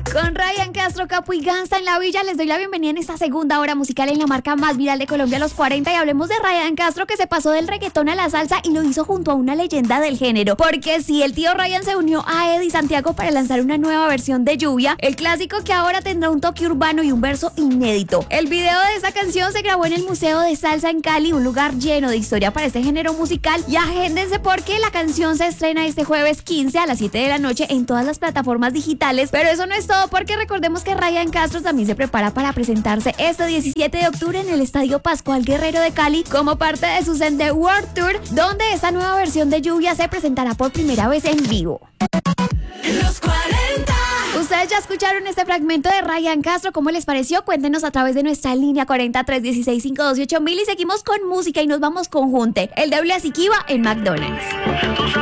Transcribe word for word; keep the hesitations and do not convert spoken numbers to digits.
Con Ryan Castro, Capo y Gangsta en la Villa, les doy la bienvenida en esta segunda hora musical en la marca más viral de Colombia a los cuarenta, y hablemos de Ryan Castro, que se pasó del reggaetón a la salsa y lo hizo junto a una leyenda del género, porque sí, el tío Ryan se unió a Eddie Santiago para lanzar una nueva versión de Lluvia, el clásico que ahora tendrá un toque urbano y un verso inédito. El video de esta canción se grabó en el Museo de Salsa en Cali, un lugar lleno de historia para este género musical, y agéndense porque la canción se estrena este jueves quince a las siete de la noche en todas las plataformas digitales. Pero eso no es todo, porque recordemos que Ryan Castro también se prepara para presentarse este diecisiete de octubre en el Estadio Pascual Guerrero de Cali como parte de su Send the World Tour, donde esta nueva versión de Lluvia se presentará por primera vez en vivo. Los cuarenta. Ustedes ya escucharon este fragmento de Ryan Castro, ¿cómo les pareció? Cuéntenos a través de nuestra línea cuarenta, tres dieciséis, cinco doce, ocho mil, y seguimos con música y nos vamos con Junte, el de Blas y Kiva en McDonald's.